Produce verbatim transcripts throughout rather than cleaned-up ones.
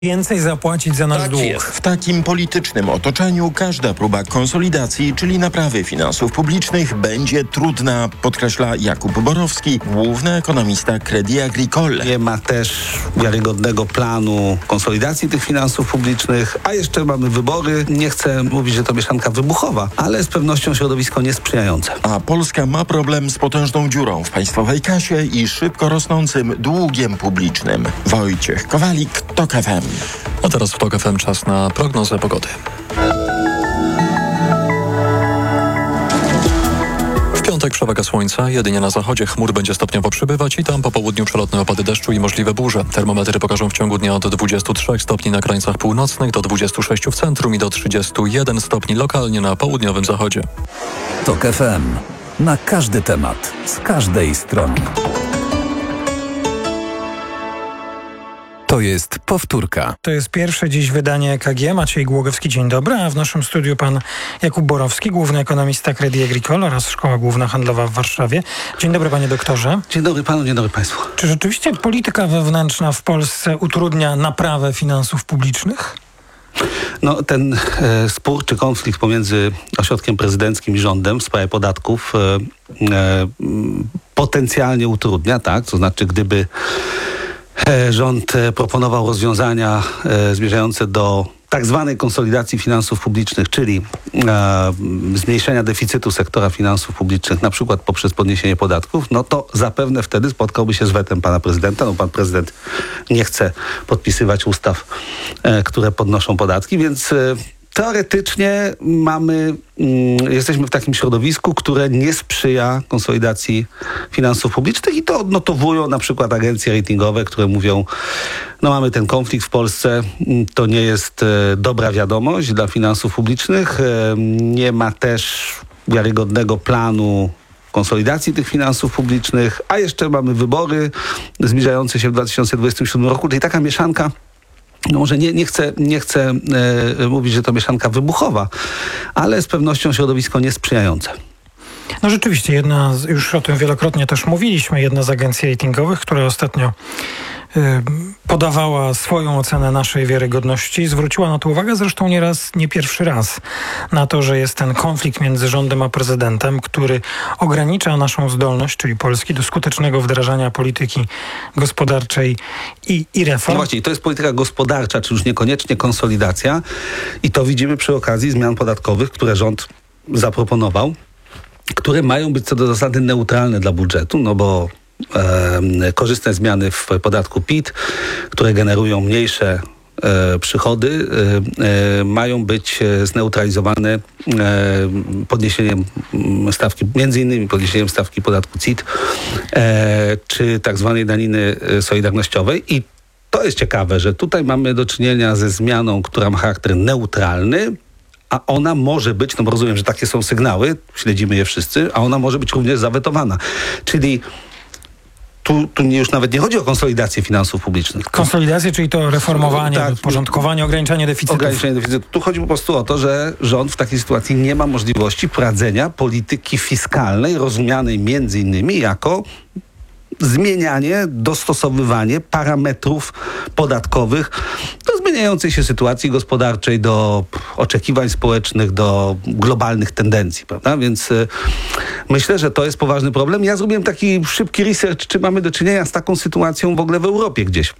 Więcej zapłacić za nasz Tak dług. jest. W takim politycznym otoczeniu każda próba konsolidacji, czyli naprawy finansów publicznych, będzie trudna, podkreśla Jakub Borowski, główny ekonomista Crédit Agricole. Nie ma też wiarygodnego planu konsolidacji tych finansów publicznych, a jeszcze mamy wybory. Nie chcę mówić, że to mieszanka wybuchowa, ale z pewnością środowisko niesprzyjające. A Polska ma problem z potężną dziurą w państwowej kasie i szybko rosnącym długiem publicznym. Wojciech Kowalik, TOK F M. A teraz w TOK F M czas na prognozę pogody. W piątek przewaga słońca, jedynie na zachodzie chmur będzie stopniowo przybywać i tam po południu przelotne opady deszczu i możliwe burze. Termometry pokażą w ciągu dnia od dwudziestu trzech stopni na krańcach północnych do dwudziestu sześciu w centrum i do trzydziestu jeden stopni lokalnie na południowym zachodzie. TOK F M. Na każdy temat, z każdej strony. To jest powtórka. To jest pierwsze dziś wydanie E K G. Maciej Głogowski, dzień dobry. A w naszym studiu pan Jakub Borowski, główny ekonomista Crédit Agricole oraz Szkoła Główna Handlowa w Warszawie. Dzień dobry, panie doktorze. Dzień dobry panu, dzień dobry państwu. Czy rzeczywiście polityka wewnętrzna w Polsce utrudnia naprawę finansów publicznych? No, ten e, spór czy konflikt pomiędzy ośrodkiem prezydenckim i rządem w sprawie podatków e, e, potencjalnie utrudnia, tak? To znaczy, gdyby rząd proponował rozwiązania e, zmierzające do tak zwanej konsolidacji finansów publicznych, czyli e, zmniejszenia deficytu sektora finansów publicznych, na przykład poprzez podniesienie podatków, no to zapewne wtedy spotkałby się z wetem pana prezydenta. No pan prezydent nie chce podpisywać ustaw, e, które podnoszą podatki, więc e, teoretycznie mamy, mm, jesteśmy w takim środowisku, które nie sprzyja konsolidacji finansów publicznych i to odnotowują na przykład agencje ratingowe, które mówią, no mamy ten konflikt w Polsce, to nie jest e, dobra wiadomość dla finansów publicznych, e, nie ma też wiarygodnego planu konsolidacji tych finansów publicznych, a jeszcze mamy wybory zbliżające się w dwa tysiące dwudziestym siódmym roku, czyli taka mieszanka. No może nie, nie chcę, nie chcę e, mówić, że to mieszanka wybuchowa, ale z pewnością środowisko niesprzyjające. No rzeczywiście, jedna, z, już o tym wielokrotnie też mówiliśmy, jedna z agencji ratingowych, która ostatnio y, podawała swoją ocenę naszej wiarygodności, zwróciła na to uwagę, zresztą nieraz, nie pierwszy raz, na to, że jest ten konflikt między rządem a prezydentem, który ogranicza naszą zdolność, czyli Polski, do skutecznego wdrażania polityki gospodarczej i, i reform. No właśnie, to jest polityka gospodarcza, czy już niekoniecznie konsolidacja i to widzimy przy okazji zmian podatkowych, które rząd zaproponował, które mają być co do zasady neutralne dla budżetu, no bo e, korzystne zmiany w podatku P I T, które generują mniejsze e, przychody, e, e, mają być zneutralizowane e, podniesieniem stawki, między innymi podniesieniem stawki podatku C I T, e, czy tak zwanej daniny solidarnościowej. I to jest ciekawe, że tutaj mamy do czynienia ze zmianą, która ma charakter neutralny, a ona może być, no bo rozumiem, że takie są sygnały, śledzimy je wszyscy, a ona może być również zawetowana. Czyli tu, tu już nawet nie chodzi o konsolidację finansów publicznych. Konsolidację, czyli to reformowanie, tak, porządkowanie, ograniczanie deficytów. Ograniczenie deficytu. Tu chodzi po prostu o to, że rząd w takiej sytuacji nie ma możliwości prowadzenia polityki fiskalnej, rozumianej między innymi jako zmienianie, dostosowywanie parametrów podatkowych do zmieniającej się sytuacji gospodarczej, do oczekiwań społecznych, do globalnych tendencji, prawda? Więc y, myślę, że to jest poważny problem. Ja zrobiłem taki szybki research, czy mamy do czynienia z taką sytuacją w ogóle w Europie gdzieś.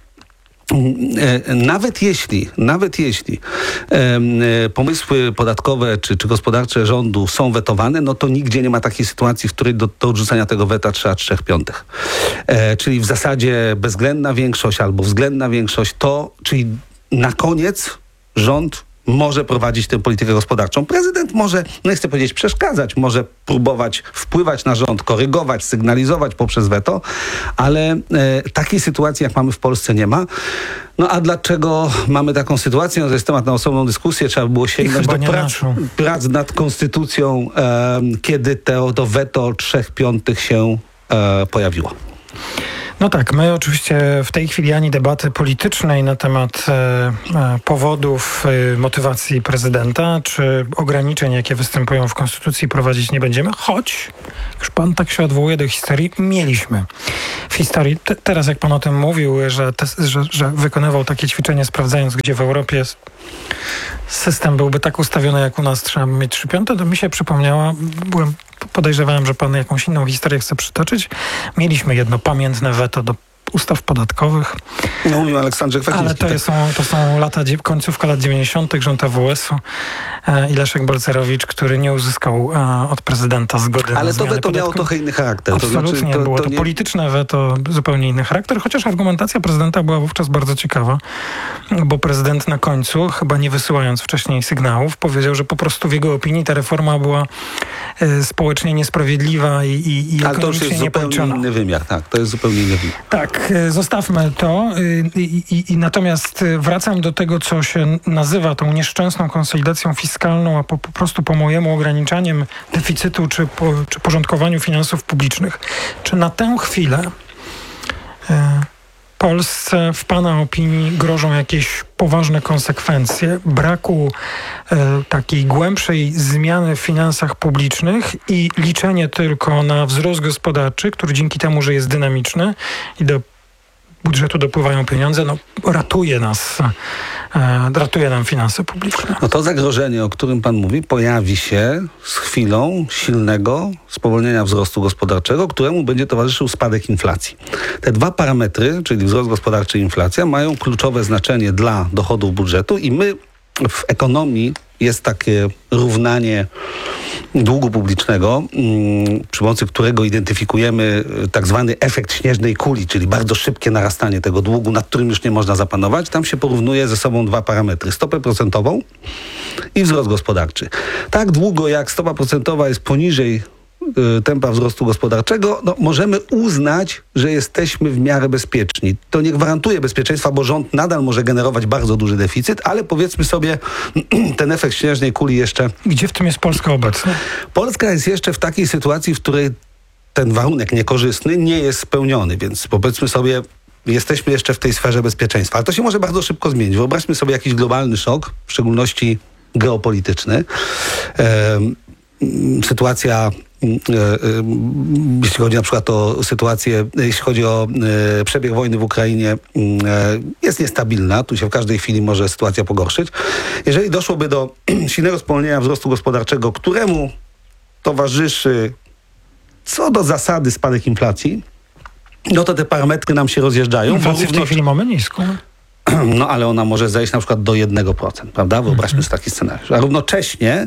Nawet jeśli, nawet jeśli e, pomysły podatkowe czy, czy gospodarcze rządu są wetowane, no to nigdzie nie ma takiej sytuacji, w której do, do odrzucenia tego weta trzeba trzech piątych. E, czyli w zasadzie bezwzględna większość albo względna większość to, czyli na koniec rząd może prowadzić tę politykę gospodarczą. Prezydent może, no nie chcę powiedzieć przeszkadzać, może próbować wpływać na rząd, korygować, sygnalizować poprzez weto, ale e, takiej sytuacji, jak mamy w Polsce, nie ma. No a dlaczego mamy taką sytuację? No to jest temat na osobną dyskusję. Trzeba było sięgnąć do prac, prac nad konstytucją, e, kiedy to, to weto trzech piątych się e, pojawiło. No tak, my oczywiście w tej chwili ani debaty politycznej na temat e, e, powodów, e, motywacji prezydenta, czy ograniczeń, jakie występują w Konstytucji, prowadzić nie będziemy, choć już pan tak się odwołuje do historii, mieliśmy w historii. Te, teraz jak pan o tym mówił, że, te, że, że wykonywał takie ćwiczenie, sprawdzając, gdzie w Europie jest system byłby tak ustawiony, jak u nas trzeba mieć trzy piąte, to mi się przypomniała, byłem, podejrzewałem, że pan jakąś inną historię chce przytoczyć. Mieliśmy jedno pamiętne weto do ustaw podatkowych. No mówił Aleksandrze Kwaśniewski. Ale to, tak. jest, są, to są lata, końcówka lat dziewięćdziesiątych, rząd A W S-u e, i Leszek Balcerowicz, który nie uzyskał e, od prezydenta zgody Ale na to zmianę weto miało podatku. trochę inny charakter. Absolutnie to znaczy, to, było. To, to nie... polityczne weto, zupełnie inny charakter, chociaż argumentacja prezydenta była wówczas bardzo ciekawa, bo prezydent na końcu, chyba nie wysyłając wcześniej sygnałów, powiedział, że po prostu w jego opinii ta reforma była e, społecznie niesprawiedliwa i, i, i Ale to już jest zupełnie niepoliczona. inny wymiar. Tak, to jest zupełnie inny wymiar. Tak, e, zostawmy to i, i, i natomiast wracam do tego, co się nazywa tą nieszczęsną konsolidacją fiskalną, a po, po prostu po mojemu ograniczaniem deficytu czy, po, czy porządkowaniu finansów publicznych. Czy na tę chwilę e, Polsce w pana opinii grożą jakieś poważne konsekwencje braku e, takiej głębszej zmiany w finansach publicznych i liczenie tylko na wzrost gospodarczy, który dzięki temu, że jest dynamiczny i do budżetu dopływają pieniądze, no ratuje nas, e, ratuje nam finanse publiczne. No to zagrożenie, o którym pan mówi, pojawi się z chwilą silnego spowolnienia wzrostu gospodarczego, któremu będzie towarzyszył spadek inflacji. Te dwa parametry, czyli wzrost gospodarczy i inflacja, mają kluczowe znaczenie dla dochodów budżetu i my w ekonomii jest takie równanie długu publicznego, przy pomocy którego identyfikujemy tak zwany efekt śnieżnej kuli, czyli bardzo szybkie narastanie tego długu, nad którym już nie można zapanować. Tam się porównuje ze sobą dwa parametry. Stopę procentową i wzrost gospodarczy. Tak długo jak stopa procentowa jest poniżej y, tempa wzrostu gospodarczego, no, możemy uznać, że jesteśmy w miarę bezpieczni. To nie gwarantuje bezpieczeństwa, bo rząd nadal może generować bardzo duży deficyt, ale powiedzmy sobie, ten efekt śnieżnej kuli jeszcze... Gdzie w tym jest Polska obecna? Polska jest jeszcze w takiej sytuacji, w której ten warunek niekorzystny nie jest spełniony, więc powiedzmy sobie, jesteśmy jeszcze w tej sferze bezpieczeństwa. Ale to się może bardzo szybko zmienić. Wyobraźmy sobie jakiś globalny szok, w szczególności geopolityczny. E, sytuacja, e, e, jeśli chodzi na przykład o sytuację, jeśli chodzi o e, przebieg wojny w Ukrainie, e, jest niestabilna. Tu się w każdej chwili może sytuacja pogorszyć. Jeżeli doszłoby do silnego spowolnienia wzrostu gospodarczego, któremu towarzyszy co do zasady spadek inflacji, no to te parametry nam się rozjeżdżają. Inflację w tej chwili mamy niską. No ale ona może zejść na przykład do jednego procenta, prawda? Wyobraźmy mm-hmm. sobie taki scenariusz. A równocześnie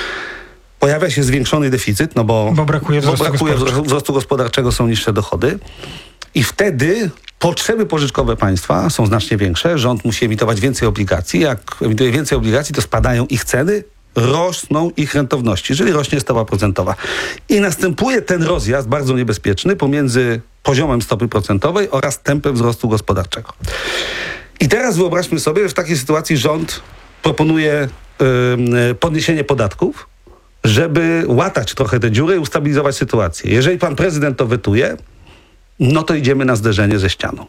pojawia się zwiększony deficyt, no bo, bo brakuje, wzrostu, bo brakuje gospodarczego. wzrostu gospodarczego, są niższe dochody i wtedy potrzeby pożyczkowe państwa są znacznie większe. Rząd musi emitować więcej obligacji. Jak emituje więcej obligacji, to spadają ich ceny, rosną ich rentowności, jeżeli rośnie stopa procentowa. I następuje ten rozjazd bardzo niebezpieczny pomiędzy poziomem stopy procentowej oraz tempem wzrostu gospodarczego. I teraz wyobraźmy sobie, że w takiej sytuacji rząd proponuje yy, podniesienie podatków, żeby łatać trochę te dziury i ustabilizować sytuację. Jeżeli pan prezydent to wetuje, no to idziemy na zderzenie ze ścianą.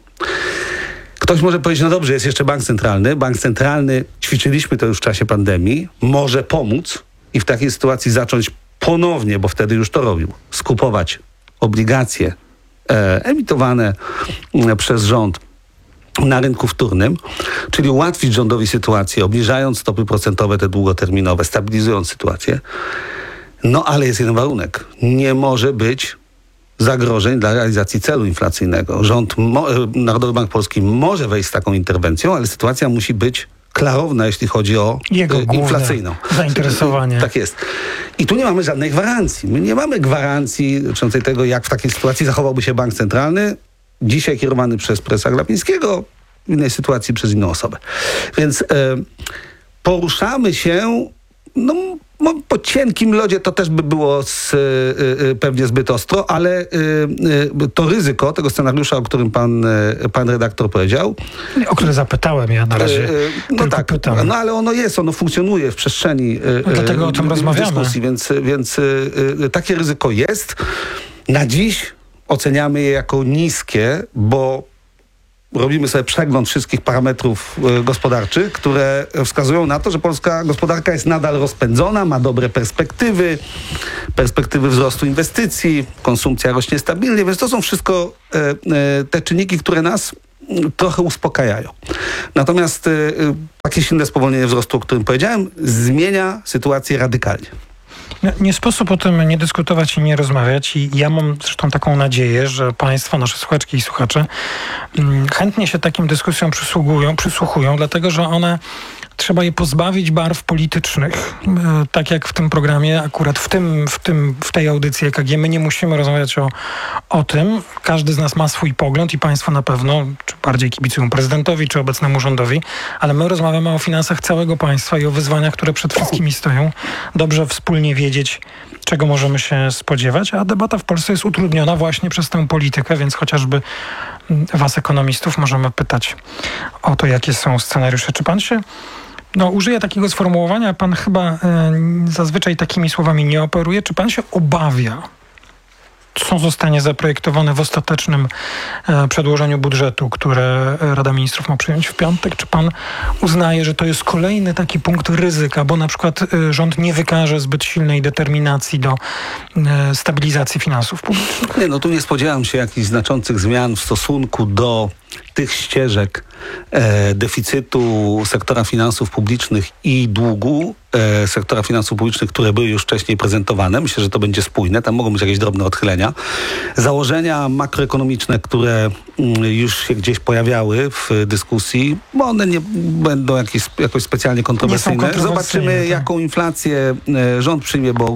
Ktoś może powiedzieć, no dobrze, jest jeszcze bank centralny. Bank centralny, ćwiczyliśmy to już w czasie pandemii, może pomóc i w takiej sytuacji zacząć ponownie, bo wtedy już to robił, skupować obligacje e, emitowane e, przez rząd na rynku wtórnym, czyli ułatwić rządowi sytuację, obniżając stopy procentowe te długoterminowe, stabilizując sytuację. No ale jest jeden warunek. Nie może być zagrożeń dla realizacji celu inflacyjnego. Rząd, mo- Narodowy Bank Polski może wejść z taką interwencją, ale sytuacja musi być klarowna, jeśli chodzi o Jego e, inflacyjną. zainteresowanie. Tak jest. I tu nie mamy żadnej gwarancji. My nie mamy gwarancji dotyczącej tego, jak w takiej sytuacji zachowałby się bank centralny, dzisiaj kierowany przez prezesa Glapińskiego, w innej sytuacji przez inną osobę. Więc e, poruszamy się, no, no po cienkim lodzie to też by było z, y, y, pewnie zbyt ostro, ale y, y, to ryzyko tego scenariusza, o którym pan, y, pan redaktor powiedział. O które zapytałem ja na razie. Y, y, no tylko tak, pytam. no ale ono jest, ono funkcjonuje w przestrzeni y, No dlatego o tym y, rozmawiamy. dyskusji, więc, więc y, y, takie ryzyko jest. Na dziś oceniamy je jako niskie, bo robimy sobie przegląd wszystkich parametrów y, gospodarczych, które wskazują na to, że polska gospodarka jest nadal rozpędzona, ma dobre perspektywy, perspektywy wzrostu inwestycji, konsumpcja rośnie stabilnie, więc to są wszystko y, y, te czynniki, które nas y, trochę uspokajają. Natomiast y, y, takie silne spowolnienie wzrostu, o którym powiedziałem, zmienia sytuację radykalnie. Nie, nie sposób o tym nie dyskutować i nie rozmawiać i ja mam zresztą taką nadzieję, że państwo, nasze słuchaczki i słuchacze mm, chętnie się takim dyskusjom przysługują, przysłuchują, dlatego że one trzeba je pozbawić barw politycznych. E, tak jak w tym programie, akurat w tym, w tym, w tej audycji E K G, my nie musimy rozmawiać o, o tym. Każdy z nas ma swój pogląd i państwo na pewno, czy bardziej kibicują prezydentowi, czy obecnemu rządowi, ale my rozmawiamy o finansach całego państwa i o wyzwaniach, które przed wszystkimi stoją. Dobrze wspólnie wiedzieć, czego możemy się spodziewać, a debata w Polsce jest utrudniona właśnie przez tę politykę, więc chociażby was, ekonomistów, możemy pytać o to, jakie są scenariusze. Czy pan się No, użyję takiego sformułowania, pan chyba e, zazwyczaj takimi słowami nie operuje. Czy pan się obawia, co zostanie zaprojektowane w ostatecznym e, przedłożeniu budżetu, które Rada Ministrów ma przyjąć w piątek? Czy pan uznaje, że to jest kolejny taki punkt ryzyka, bo na przykład e, rząd nie wykaże zbyt silnej determinacji do e, stabilizacji finansów publicznych? Nie, no tu nie spodziewam się jakichś znaczących zmian w stosunku do tych ścieżek e, deficytu sektora finansów publicznych i długu e, sektora finansów publicznych, które były już wcześniej prezentowane. Myślę, że to będzie spójne. Tam mogą być jakieś drobne odchylenia. Założenia makroekonomiczne, które mm, już się gdzieś pojawiały w dyskusji, bo one nie będą jakieś, jakoś specjalnie kontrowersyjne. kontrowersyjne. Zobaczymy, tak. jaką inflację e, rząd przyjmie, bo e,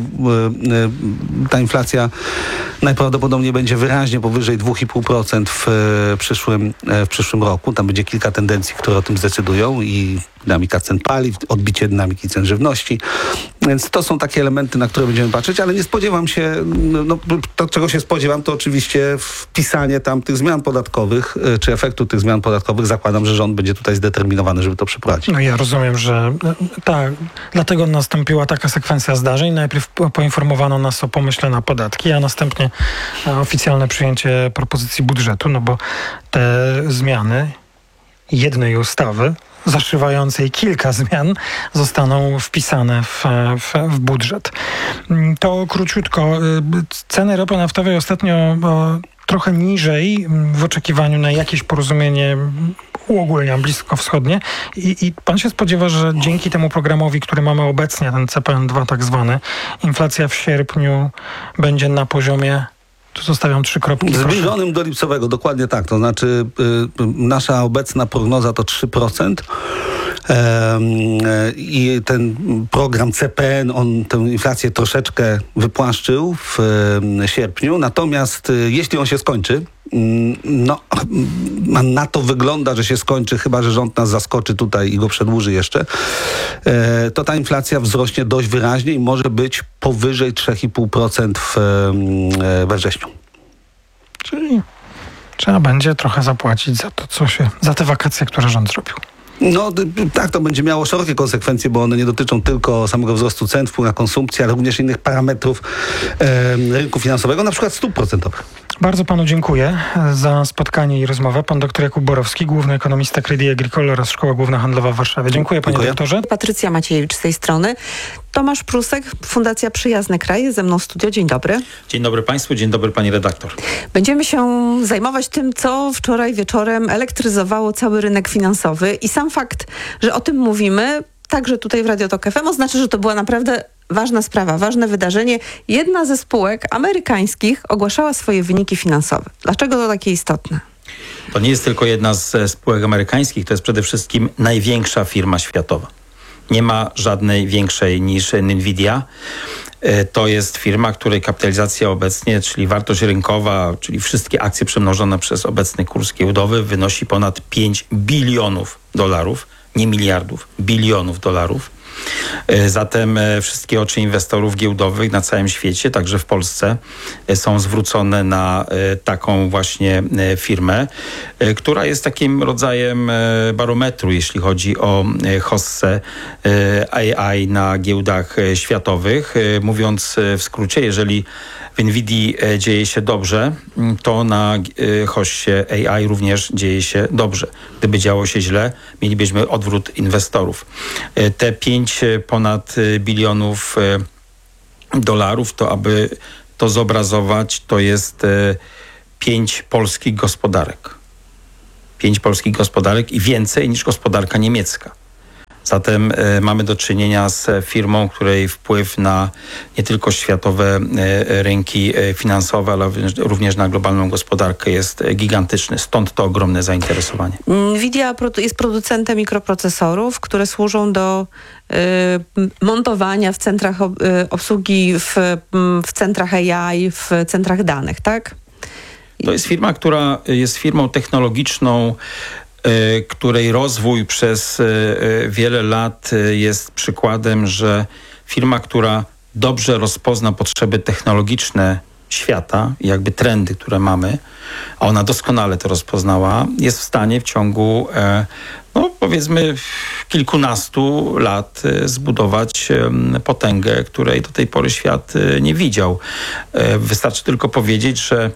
e, ta inflacja najprawdopodobniej będzie wyraźnie powyżej dwa i pół procent w e, przyszłym w przyszłym roku. Tam będzie kilka tendencji, które o tym zdecydują i dynamika cen paliw, odbicie dynamiki cen żywności. Więc to są takie elementy, na które będziemy patrzeć, ale nie spodziewam się, no, to czego się spodziewam, to oczywiście wpisanie tam tych zmian podatkowych, czy efektu tych zmian podatkowych. Zakładam, że rząd będzie tutaj zdeterminowany, żeby to przeprowadzić. No ja rozumiem, że tak, dlatego nastąpiła taka sekwencja zdarzeń. Najpierw poinformowano nas o pomyśle na podatki, a następnie oficjalne przyjęcie propozycji budżetu, no bo te zmiany jednej ustawy zaszywającej kilka zmian zostaną wpisane w, w, w budżet. To króciutko. Ceny ropy naftowej ostatnio trochę niżej w oczekiwaniu na jakieś porozumienie, uogólniam, bliskowschodnie. I, I pan się spodziewa, że dzięki temu programowi, który mamy obecnie, ten C P N dwa tak zwany, inflacja w sierpniu będzie na poziomie, tu zostawiam trzy kropki. Zbliżonym do lipcowego, dokładnie tak. To znaczy y, nasza obecna prognoza to trzy procent. I ten program C P N, on tę inflację troszeczkę wypłaszczył w sierpniu. Natomiast jeśli on się skończy, no na to wygląda, że się skończy, chyba że rząd nas zaskoczy tutaj i go przedłuży jeszcze, to ta inflacja wzrośnie dość wyraźnie i może być powyżej trzy i pół procent w, we wrześniu. Czyli trzeba będzie trochę zapłacić za to, co się, za te wakacje, które rząd zrobił. No tak, to będzie miało szerokie konsekwencje, bo one nie dotyczą tylko samego wzrostu cen, wpływu na konsumpcję, ale również innych parametrów e, rynku finansowego, na przykład stóp procentowych. Bardzo panu dziękuję za spotkanie i rozmowę. Pan doktor Jakub Borowski, główny ekonomista Crédit Agricole oraz Szkoła Główna Handlowa w Warszawie. Dziękuję, panie Dziękuję. doktorze. Patrycja Maciejewicz z tej strony. Tomasz Prusek, Fundacja Przyjazny Kraj, ze mną w studio. Dzień dobry. Dzień dobry państwu, dzień dobry pani redaktor. Będziemy się zajmować tym, co wczoraj wieczorem elektryzowało cały rynek finansowy i sam fakt, że o tym mówimy, także tutaj w Radio Tok F M, oznacza, że to była naprawdę ważna sprawa, ważne wydarzenie. Jedna ze spółek amerykańskich ogłaszała swoje wyniki finansowe. Dlaczego to takie istotne? To nie jest tylko jedna z spółek amerykańskich, to jest przede wszystkim największa firma światowa. Nie ma żadnej większej niż Nvidia. To jest firma, której kapitalizacja obecnie, czyli wartość rynkowa, czyli wszystkie akcje przemnożone przez obecny kurs giełdowy, wynosi ponad pięć bilionów dolarów, nie miliardów, bilionów dolarów. Zatem wszystkie oczy inwestorów giełdowych na całym świecie, także w Polsce, są zwrócone na taką właśnie firmę, która jest takim rodzajem barometru, jeśli chodzi o hossę A I na giełdach światowych. Mówiąc w skrócie, jeżeli w Nvidii dzieje się dobrze, to na hossie A I również dzieje się dobrze. Gdyby działo się źle, mielibyśmy odwrót inwestorów. Te pięć ponad bilionów dolarów, to aby to zobrazować, to jest pięć polskich gospodarek. Pięć polskich gospodarek i więcej niż gospodarka niemiecka. Zatem e, mamy do czynienia z firmą, której wpływ na nie tylko światowe e, rynki e, finansowe, ale również na globalną gospodarkę jest gigantyczny. Stąd to ogromne zainteresowanie. Nvidia jest producentem mikroprocesorów, które służą do y, montowania w centrach ob, y, obsługi, w, w centrach A I, w centrach danych, tak? To jest firma, która jest firmą technologiczną, której rozwój przez wiele lat jest przykładem, że firma, która dobrze rozpozna potrzeby technologiczne świata, jakby trendy, które mamy, a ona doskonale to rozpoznała, jest w stanie w ciągu, no powiedzmy, kilkunastu lat zbudować potęgę, której do tej pory świat nie widział. Wystarczy tylko powiedzieć, że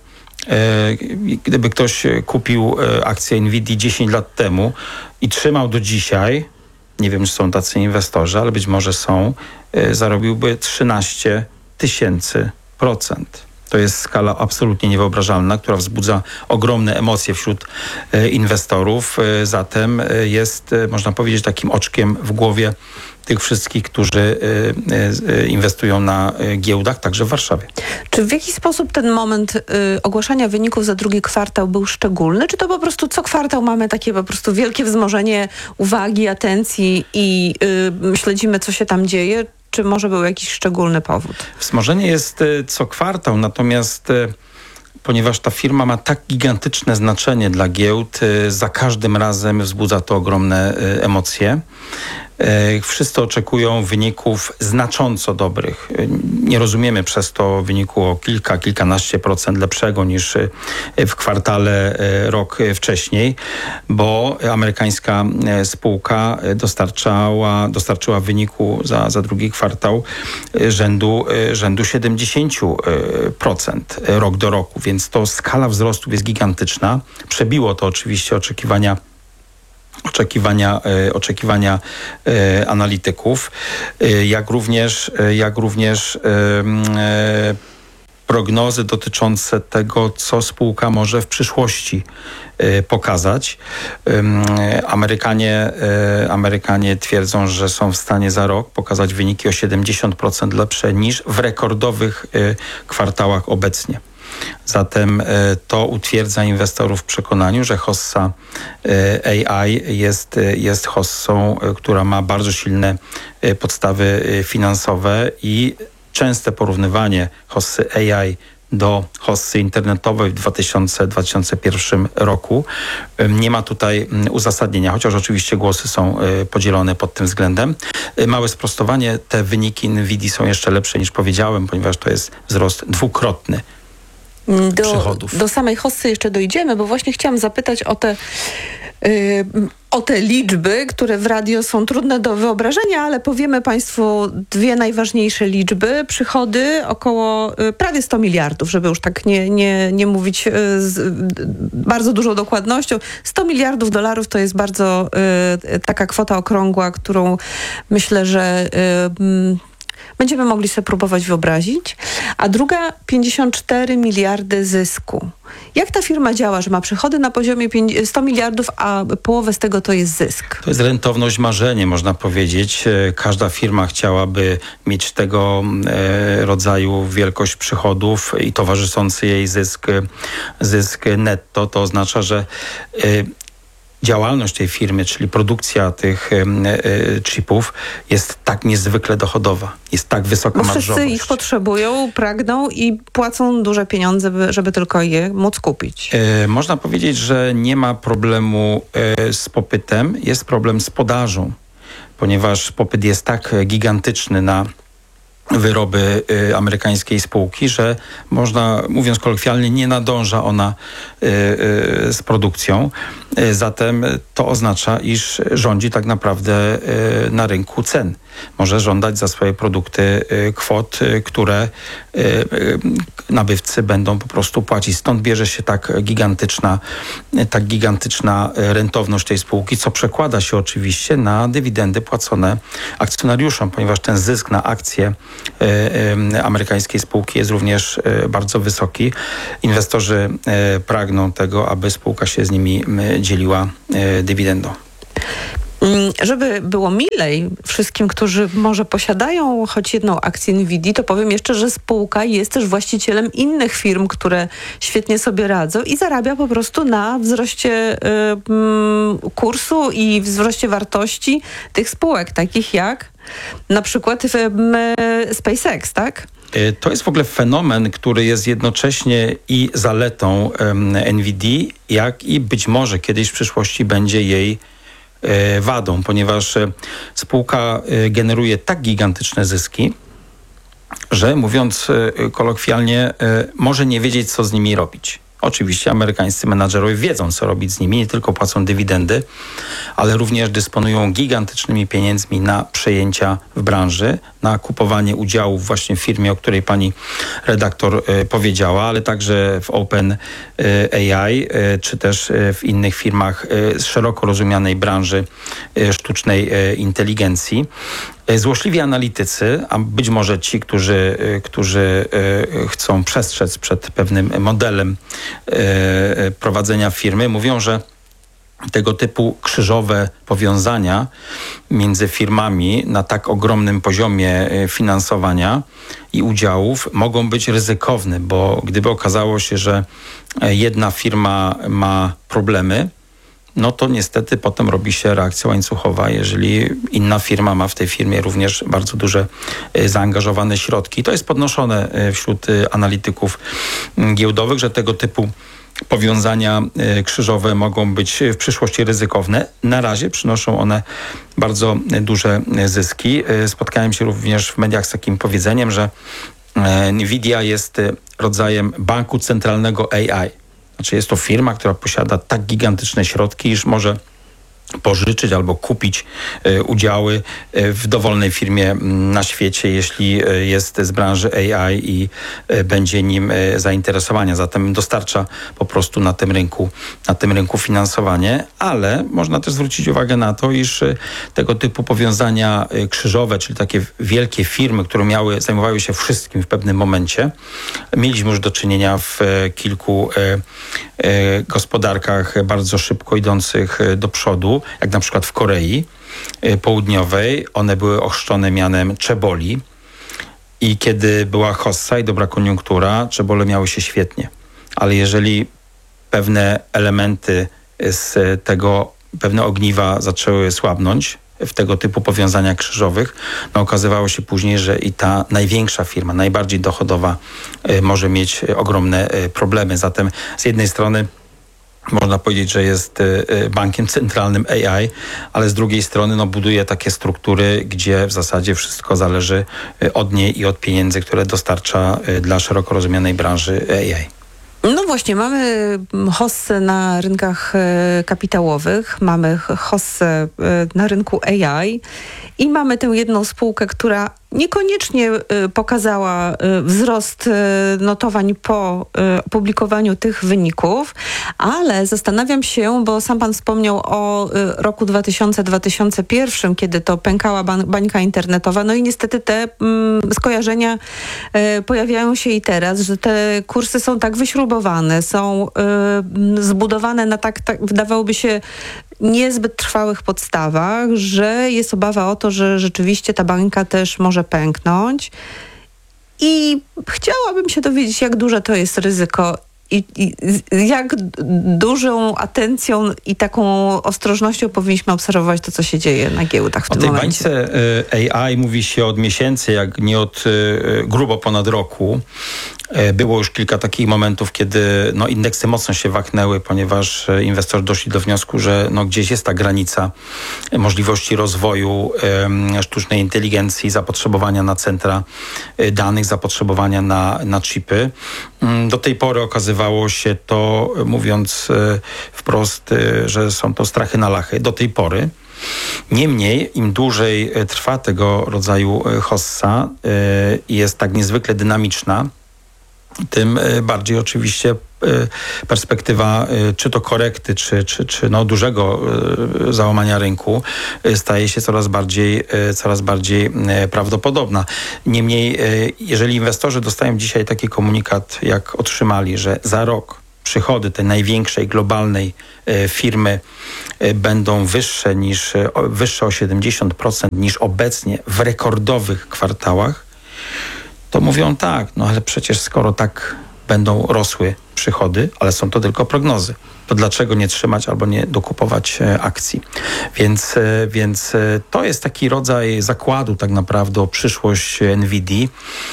gdyby ktoś kupił akcję Nvidii dziesięć lat temu i trzymał do dzisiaj, nie wiem, czy są tacy inwestorzy, ale być może są, zarobiłby trzynaście tysięcy procent. To jest skala absolutnie niewyobrażalna, która wzbudza ogromne emocje wśród inwestorów. Zatem jest, można powiedzieć, takim oczkiem w głowie tych wszystkich, którzy inwestują na giełdach, także w Warszawie. Czy w jaki sposób ten moment y, ogłaszania wyników za drugi kwartał był szczególny? Czy to po prostu co kwartał mamy takie po prostu wielkie wzmożenie uwagi, atencji i y, śledzimy, co się tam dzieje? Czy może był jakiś szczególny powód? Wzmożenie jest co kwartał, natomiast ponieważ ta firma ma tak gigantyczne znaczenie dla giełd, za każdym razem wzbudza to ogromne emocje. Wszyscy oczekują wyników znacząco dobrych. Nie rozumiemy przez to wyniku o kilka, kilkanaście procent lepszego niż w kwartale rok wcześniej, bo amerykańska spółka dostarczała, dostarczyła wyniku za, za drugi kwartał rzędu, rzędu siedemdziesiąt procent rok do roku, więc to skala wzrostu jest gigantyczna. Przebiło to oczywiście oczekiwania Oczekiwania, oczekiwania analityków, jak również, jak również prognozy dotyczące tego, co spółka może w przyszłości pokazać. Amerykanie, Amerykanie twierdzą, że są w stanie za rok pokazać wyniki o siedemdziesiąt procent lepsze niż w rekordowych kwartałach obecnie. Zatem to utwierdza inwestorów w przekonaniu, że hossa A I jest, jest hossą, która ma bardzo silne podstawy finansowe i częste porównywanie hossy A I do hossy internetowej w dwa tysiące pierwszym roku nie ma tutaj uzasadnienia, chociaż oczywiście głosy są podzielone pod tym względem. Małe sprostowanie, te wyniki Nvidii są jeszcze lepsze niż powiedziałem, ponieważ to jest wzrost dwukrotny Do, do samej hossy jeszcze dojdziemy, bo właśnie chciałam zapytać o te, yy, o te liczby, które w radio są trudne do wyobrażenia, ale powiemy Państwu dwie najważniejsze liczby. Przychody około yy, prawie sto miliardów, żeby już tak nie, nie, nie mówić yy, z yy, bardzo dużą dokładnością. sto miliardów dolarów to jest bardzo yy, taka kwota okrągła, którą myślę, że yy, będziemy mogli sobie próbować wyobrazić. A druga pięćdziesiąt cztery miliardy zysku. Jak ta firma działa, że ma przychody na poziomie sto miliardów, a połowę z tego to jest zysk? To jest rentowność marzenie, można powiedzieć. Każda firma chciałaby mieć tego rodzaju wielkość przychodów i towarzyszący jej zysk, zysk netto. To oznacza, że działalność tej firmy, czyli produkcja tych y, chipów jest tak niezwykle dochodowa, jest tak wysoka marżowość. Bo wszyscy ich potrzebują, pragną i płacą duże pieniądze, żeby tylko je móc kupić. Y, można powiedzieć, że nie ma problemu y, z popytem, jest problem z podażą. ponieważ popyt jest tak gigantyczny na wyroby y, amerykańskiej spółki, że można, mówiąc kolokwialnie, nie nadąża ona y, y, z produkcją. Y, zatem to oznacza, iż rządzi tak naprawdę y, na rynku cen. Może żądać za swoje produkty y, kwot, y, które y, y, nabywcy będą po prostu płacić. Stąd bierze się tak gigantyczna, y, tak gigantyczna rentowność tej spółki, co przekłada się oczywiście na dywidendy płacone akcjonariuszom, ponieważ ten zysk na akcje y, y, amerykańskiej spółki jest również y, bardzo wysoki. Inwestorzy y, pragną tego, aby spółka się z nimi y, dzieliła y, dywidendą. Żeby było milej wszystkim, którzy może posiadają choć jedną akcję Nvidii, to powiem jeszcze, że spółka jest też właścicielem innych firm, które świetnie sobie radzą i zarabia po prostu na wzroście y, kursu i wzroście wartości tych spółek, takich jak na przykład y, y, SpaceX, tak? To jest w ogóle fenomen, który jest jednocześnie i zaletą um, Nvidii, jak i być może kiedyś w przyszłości będzie jej wadą, ponieważ spółka generuje tak gigantyczne zyski, że mówiąc kolokwialnie, może nie wiedzieć, co z nimi robić. Oczywiście amerykańscy menadżerowie wiedzą, co robić z nimi, nie tylko płacą dywidendy, ale również dysponują gigantycznymi pieniędzmi na przejęcia w branży, na kupowanie udziałów właśnie w firmie, o której pani redaktor y, powiedziała, ale także w Open y, A I, y, czy też y, w innych firmach y, z szeroko rozumianej branży y, sztucznej y, inteligencji. Złośliwi analitycy, a być może ci, którzy, którzy chcą przestrzec przed pewnym modelem prowadzenia firmy, mówią, że tego typu krzyżowe powiązania między firmami na tak ogromnym poziomie finansowania i udziałów mogą być ryzykowne, bo gdyby okazało się, że jedna firma ma problemy, no to niestety potem robi się reakcja łańcuchowa, jeżeli inna firma ma w tej firmie również bardzo duże zaangażowane środki. To jest podnoszone wśród analityków giełdowych, że tego typu powiązania krzyżowe mogą być w przyszłości ryzykowne. Na razie przynoszą one bardzo duże zyski. Spotkałem się również w mediach z takim powiedzeniem, że Nvidia jest rodzajem banku centralnego A I. Znaczy jest to firma, która posiada tak gigantyczne środki, iż może pożyczyć albo kupić y, udziały y, w dowolnej firmie na świecie, jeśli y, jest z branży A I i y, będzie nim y, zainteresowania. Zatem dostarcza po prostu na tym rynku, na tym rynku finansowanie, ale można też zwrócić uwagę na to, iż y, tego typu powiązania y, krzyżowe, czyli takie wielkie firmy, które miały, zajmowały się wszystkim w pewnym momencie. Mieliśmy już do czynienia w y, kilku y, y, gospodarkach bardzo szybko idących y, do przodu, jak na przykład w Korei Południowej. One były ochrzczone mianem Chaeboli i kiedy była hossa i dobra koniunktura, Chaebole miały się świetnie. Ale jeżeli pewne elementy z tego, pewne ogniwa zaczęły słabnąć w tego typu powiązaniach krzyżowych, no okazywało się później, że i ta największa firma, najbardziej dochodowa może mieć ogromne problemy. Zatem z jednej strony można powiedzieć, że jest bankiem centralnym A I, ale z drugiej strony no, buduje takie struktury, gdzie w zasadzie wszystko zależy od niej i od pieniędzy, które dostarcza dla szeroko rozumianej branży A I. No właśnie, mamy hossę na rynkach kapitałowych, mamy hossę na rynku A I i mamy tę jedną spółkę, która niekoniecznie pokazała wzrost notowań po opublikowaniu tych wyników, ale zastanawiam się, bo sam pan wspomniał o roku dwa tysiące do dwa tysiące pierwszego, kiedy to pękała bańka internetowa, no i niestety te mm, skojarzenia y, pojawiają się i teraz, że te kursy są tak wyśrubowane, są y, zbudowane na tak, tak, wydawałoby się, niezbyt trwałych podstawach, że jest obawa o to, że rzeczywiście ta bańka też może pęknąć. I chciałabym się dowiedzieć, jak duże to jest ryzyko i, i jak dużą atencją i taką ostrożnością powinniśmy obserwować to, co się dzieje na giełdach w o tym tej momencie. bańce A I mówi się od miesięcy, jak nie od grubo ponad roku. Było już kilka takich momentów, kiedy no, indeksy mocno się wahknęły, ponieważ inwestorzy doszli do wniosku, że no, gdzieś jest ta granica możliwości rozwoju um, sztucznej inteligencji, zapotrzebowania na centra danych, zapotrzebowania na, na chipy. Do tej pory okazywało się to, mówiąc wprost, że są to strachy na lachy. Do tej pory. Niemniej, im dłużej trwa tego rodzaju hossa i jest tak niezwykle dynamiczna, tym bardziej oczywiście perspektywa czy to korekty, czy, czy, czy no dużego załamania rynku staje się coraz bardziej, coraz bardziej prawdopodobna. Niemniej, jeżeli inwestorzy dostają dzisiaj taki komunikat, jak otrzymali, że za rok przychody tej największej globalnej firmy będą wyższe niż wyższe o siedemdziesiąt procent niż obecnie w rekordowych kwartałach, to mówią tak, no ale przecież skoro tak będą rosły przychody, ale są to tylko prognozy, to dlaczego nie trzymać albo nie dokupować akcji? Więc, więc to jest taki rodzaj zakładu tak naprawdę o przyszłość Nvidii.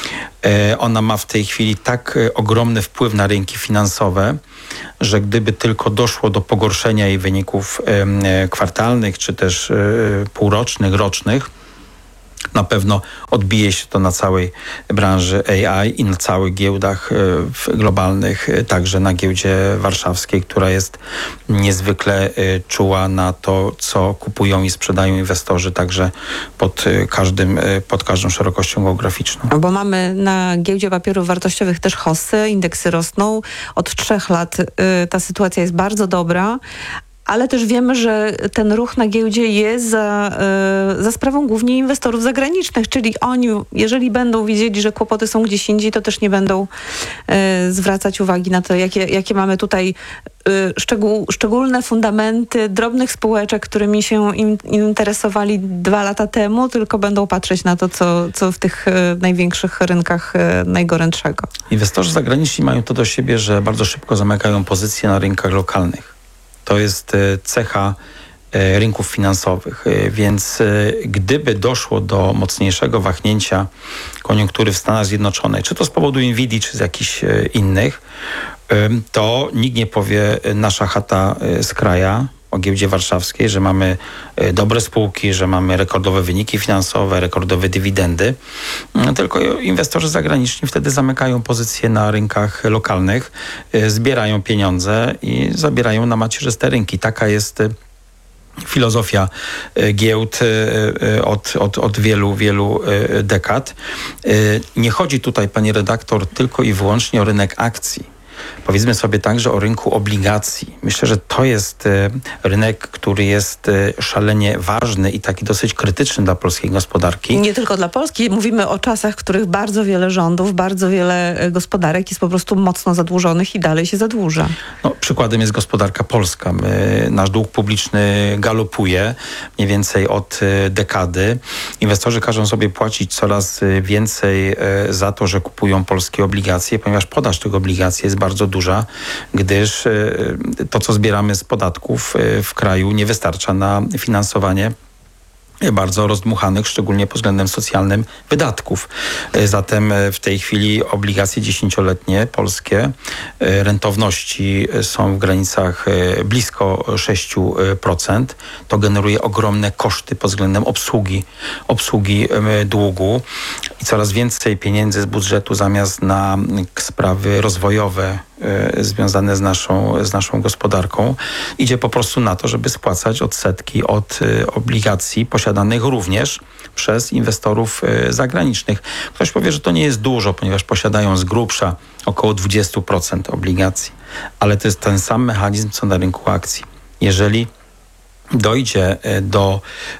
Ona ma w tej chwili tak ogromny wpływ na rynki finansowe, że gdyby tylko doszło do pogorszenia jej wyników kwartalnych, czy też półrocznych, rocznych, na pewno odbije się to na całej branży A I i na całych giełdach globalnych, także na giełdzie warszawskiej, która jest niezwykle czuła na to, co kupują i sprzedają inwestorzy, także pod każdym, pod każdą szerokością geograficzną. Bo mamy na giełdzie papierów wartościowych też hossy, indeksy rosną. Od trzech lat ta sytuacja jest bardzo dobra. Ale też wiemy, że ten ruch na giełdzie jest za, za sprawą głównie inwestorów zagranicznych, czyli oni, jeżeli będą widzieli, że kłopoty są gdzieś indziej, to też nie będą zwracać uwagi na to, jakie, jakie mamy tutaj szczegół, szczególne fundamenty drobnych spółeczek, którymi się im, interesowali dwa lata temu, tylko będą patrzeć na to, co, co w tych największych rynkach najgorętszego. Inwestorzy zagraniczni mają to do siebie, że bardzo szybko zamykają pozycje na rynkach lokalnych. To jest cecha rynków finansowych, więc gdyby doszło do mocniejszego wahnięcia koniunktury w Stanach Zjednoczonych, czy to z powodu Nvidii, czy z jakichś innych, to nikt nie powie nasza chata z kraja o giełdzie warszawskiej, że mamy dobre spółki, że mamy rekordowe wyniki finansowe, rekordowe dywidendy, tylko inwestorzy zagraniczni wtedy zamykają pozycje na rynkach lokalnych, zbierają pieniądze i zabierają na macierzyste rynki. Taka jest filozofia giełd od, od, od wielu, wielu dekad. Nie chodzi tutaj, pani redaktor, tylko i wyłącznie o rynek akcji. Powiedzmy sobie także o rynku obligacji. Myślę, że to jest rynek, który jest szalenie ważny i taki dosyć krytyczny dla polskiej gospodarki. Nie tylko dla Polski. Mówimy o czasach, w których bardzo wiele rządów, bardzo wiele gospodarek jest po prostu mocno zadłużonych i dalej się zadłuża. No, przykładem jest gospodarka polska. My, nasz dług publiczny galopuje mniej więcej od dekady. Inwestorzy każą sobie płacić coraz więcej za to, że kupują polskie obligacje, ponieważ podaż tych obligacji jest bardzo duża, gdyż to, co zbieramy z podatków w kraju, nie wystarcza na finansowanie bardzo rozdmuchanych, szczególnie pod względem socjalnym, wydatków. Zatem w tej chwili obligacje dziesięcioletnie polskie, rentowności są w granicach blisko sześć procent. To generuje ogromne koszty pod względem obsługi, obsługi długu i coraz więcej pieniędzy z budżetu zamiast na sprawy rozwojowe związane z naszą, z naszą gospodarką idzie po prostu na to, żeby spłacać odsetki od obligacji posiadanych również przez inwestorów zagranicznych. Ktoś powie, że to nie jest dużo, ponieważ posiadają z grubsza około dwadzieścia procent obligacji, ale to jest ten sam mechanizm, co na rynku akcji. Jeżeli dojdzie do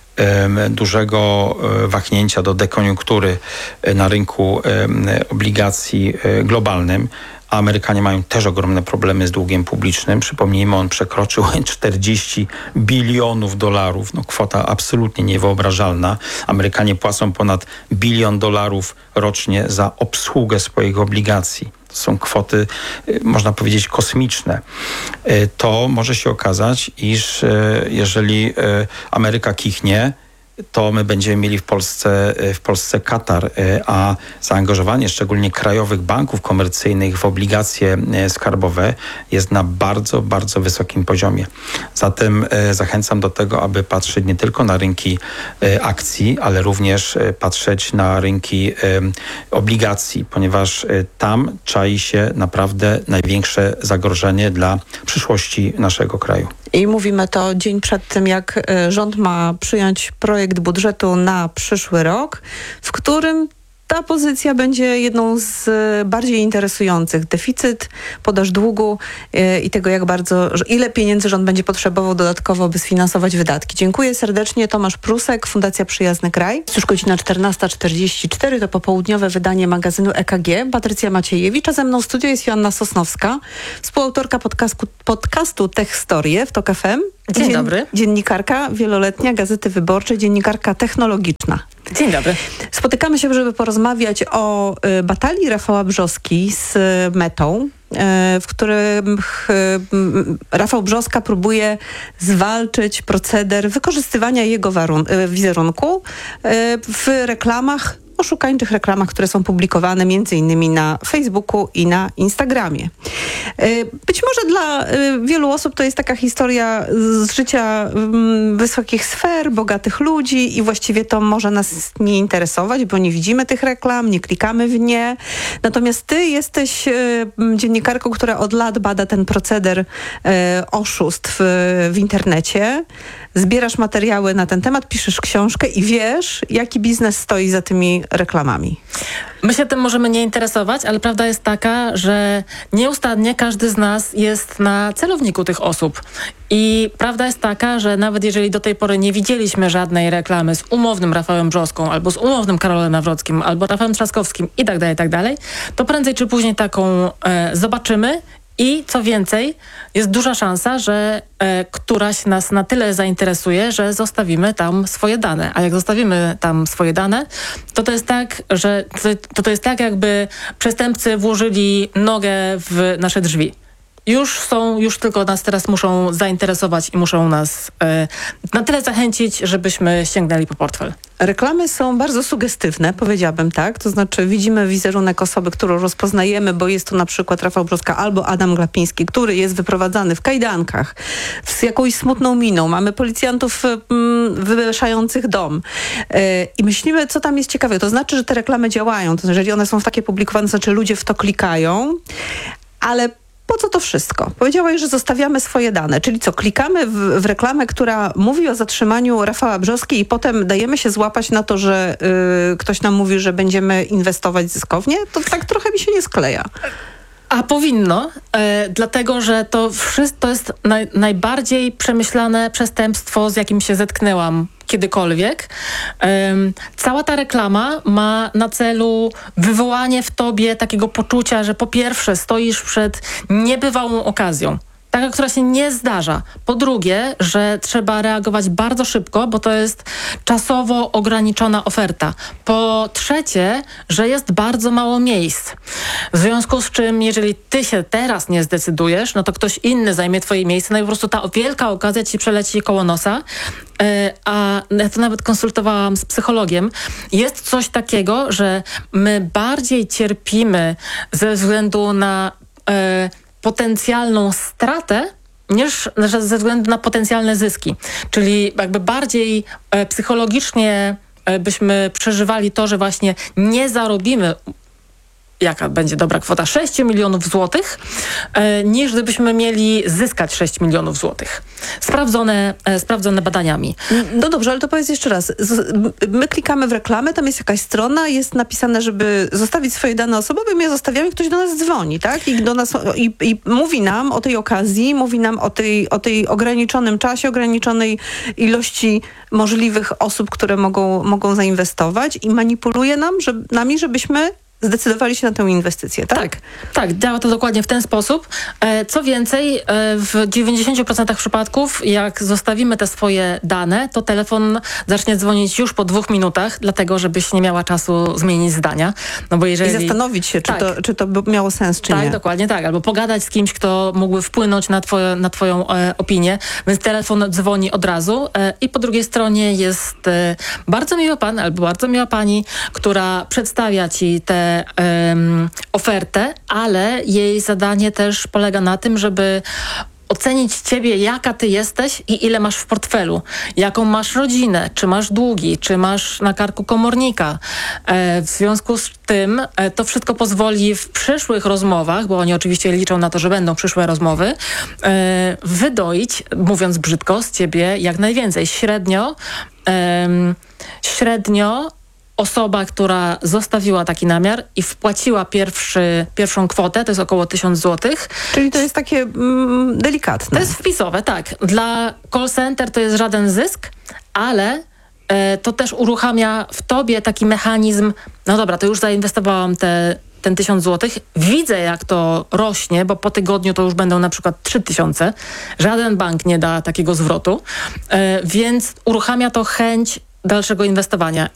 dużego wahnięcia, do dekoniunktury na rynku obligacji globalnym, a Amerykanie mają też ogromne problemy z długiem publicznym. Przypomnijmy, on przekroczył czterdzieści bilionów dolarów. No, kwota absolutnie niewyobrażalna. Amerykanie płacą ponad bilion dolarów rocznie za obsługę swoich obligacji. To są kwoty, można powiedzieć, kosmiczne. To może się okazać, iż jeżeli Ameryka kichnie, to my będziemy mieli w Polsce, w Polsce Katar, a zaangażowanie szczególnie krajowych banków komercyjnych w obligacje skarbowe jest na bardzo, bardzo wysokim poziomie. Zatem zachęcam do tego, aby patrzeć nie tylko na rynki akcji, ale również patrzeć na rynki obligacji, ponieważ tam czai się naprawdę największe zagrożenie dla przyszłości naszego kraju. I mówimy to dzień przed tym, jak rząd ma przyjąć projekt budżetu na przyszły rok, w którym ta pozycja będzie jedną z bardziej interesujących. Deficyt, podaż długu i tego, jak bardzo, ile pieniędzy rząd będzie potrzebował dodatkowo, by sfinansować wydatki. Dziękuję serdecznie. Tomasz Prusek, Fundacja Przyjazny Kraj. Jest już godzina czternasta czterdzieści cztery, to popołudniowe wydanie magazynu E K G. Patrycja Maciejewicz, a ze mną w studiu jest Joanna Sosnowska, współautorka podcastu, podcastu Tech Storie w Tok F M. Dzień Dzien, dobry. Dziennikarka wieloletnia Gazety Wyborczej, dziennikarka technologiczna. Dzień dobry. Spotykamy się, żeby porozmawiać o y, batalii Rafała Brzoski z y, Metą, y, w którym y, Rafał Brzoska próbuje zwalczyć proceder wykorzystywania jego warun- y, wizerunku y, w reklamach, oszukańczych reklamach, które są publikowane między innymi na Facebooku i na Instagramie. Być może dla wielu osób to jest taka historia z życia wysokich sfer, bogatych ludzi i właściwie to może nas nie interesować, bo nie widzimy tych reklam, nie klikamy w nie. Natomiast ty jesteś dziennikarką, która od lat bada ten proceder oszustw w internecie. Zbierasz materiały na ten temat, piszesz książkę i wiesz, jaki biznes stoi za tymi reklamami. My się tym możemy nie interesować, ale prawda jest taka, że nieustannie każdy z nas jest na celowniku tych osób. I prawda jest taka, że nawet jeżeli do tej pory nie widzieliśmy żadnej reklamy z umownym Rafałem Brzoską, albo z umownym Karolem Nawrockim, albo Rafałem Trzaskowskim i tak dalej, i tak dalej, to prędzej czy później taką e, zobaczymy. I co więcej, jest duża szansa, że e, któraś nas na tyle zainteresuje, że zostawimy tam swoje dane. A jak zostawimy tam swoje dane, to to jest tak, że to, to jest tak, jakby przestępcy włożyli nogę w nasze drzwi. Już są, już tylko nas teraz muszą zainteresować i muszą nas e, na tyle zachęcić, żebyśmy sięgnęli po portfel. Reklamy są bardzo sugestywne, powiedziałabym tak. To znaczy widzimy wizerunek osoby, którą rozpoznajemy, bo jest to na przykład Rafał Brzoska albo Adam Glapiński, który jest wyprowadzany w kajdankach, z jakąś smutną miną. Mamy policjantów mm, wywieszających dom. Yy, I myślimy, co tam jest ciekawe. To znaczy, że te reklamy działają. To znaczy, jeżeli one są w takie publikowane, to znaczy ludzie w to klikają, ale po co to wszystko? Powiedziałeś, że zostawiamy swoje dane, czyli co, klikamy w, w reklamę, która mówi o zatrzymaniu Rafała Brzoski i potem dajemy się złapać na to, że y, ktoś nam mówi, że będziemy inwestować zyskownie? To tak trochę mi się nie skleja. A powinno, e, dlatego że to wszystko jest naj, najbardziej przemyślane przestępstwo, z jakim się zetknęłam kiedykolwiek. Um, cała ta reklama ma na celu wywołanie w tobie takiego poczucia, że po pierwsze stoisz przed niebywałą okazją. Taka, która się nie zdarza. Po drugie, że trzeba reagować bardzo szybko, bo to jest czasowo ograniczona oferta. Po trzecie, że jest bardzo mało miejsc. W związku z czym, jeżeli ty się teraz nie zdecydujesz, no to ktoś inny zajmie twoje miejsce, no i po prostu ta wielka okazja ci przeleci koło nosa. Yy, a ja to nawet konsultowałam z psychologiem. Jest coś takiego, że my bardziej cierpimy ze względu na yy, potencjalną stratę niż ze względu na potencjalne zyski. Czyli jakby bardziej e, psychologicznie e, byśmy przeżywali to, że właśnie nie zarobimy, jaka będzie dobra kwota, sześć milionów złotych, e, niż gdybyśmy mieli zyskać sześć milionów złotych. Sprawdzone, e, sprawdzone badaniami. No dobrze, ale to powiedz jeszcze raz. Z, my klikamy w reklamę, tam jest jakaś strona, jest napisane, żeby zostawić swoje dane osobowe, my je zostawiamy, ktoś do nas dzwoni, tak? I do nas i, i mówi nam o tej okazji, mówi nam o tej, o tej ograniczonym czasie, ograniczonej ilości możliwych osób, które mogą, mogą zainwestować i manipuluje nam, że, nami, żebyśmy zdecydowali się na tę inwestycję, tak? Tak, tak, działa to dokładnie w ten sposób. E, Co więcej, e, w dziewięćdziesięciu procentach przypadków, jak zostawimy te swoje dane, to telefon zacznie dzwonić już po dwóch minutach, dlatego żebyś nie miała czasu zmienić zdania. No bo jeżeli... I zastanowić się, czy, Tak. to, czy to by miało sens, czy Tak, nie. dokładnie tak. Albo pogadać z kimś, kto mógłby wpłynąć na, twoje, na twoją e, opinię. Więc telefon dzwoni od razu e, i po drugiej stronie jest e, bardzo miły pan albo bardzo miła pani, która przedstawia ci tę em, ofertę, ale jej zadanie też polega na tym, żeby ocenić ciebie, jaka ty jesteś i ile masz w portfelu, jaką masz rodzinę, czy masz długi, czy masz na karku komornika. E, w związku z tym e, to wszystko pozwoli w przyszłych rozmowach, bo oni oczywiście liczą na to, że będą przyszłe rozmowy, e, wydoić, mówiąc brzydko, z ciebie jak najwięcej. Średnio, em, średnio osoba, która zostawiła taki namiar i wpłaciła pierwszy, pierwszą kwotę, to jest około tysiąc złotych. Czyli to jest takie mm, delikatne. To jest wpisowe, tak. Dla call center to jest żaden zysk, ale e, to też uruchamia w tobie taki mechanizm, no dobra, to już zainwestowałam te ten tysiąc złotych, widzę jak to rośnie, bo po tygodniu to już będą na przykład trzy tysiące. Żaden bank nie da takiego zwrotu, e, więc uruchamia to chęć dalszego inwestowania.